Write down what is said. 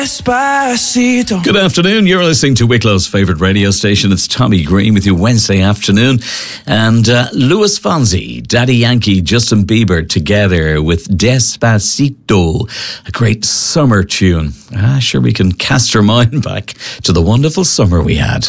Despacito. Good afternoon. You're listening to Wicklow's favourite radio station. It's Tommy Green with you Wednesday afternoon. And Luis Fonsi, Daddy Yankee, Justin Bieber together with Despacito, a great summer tune. Sure we can cast our mind back to the wonderful summer we had.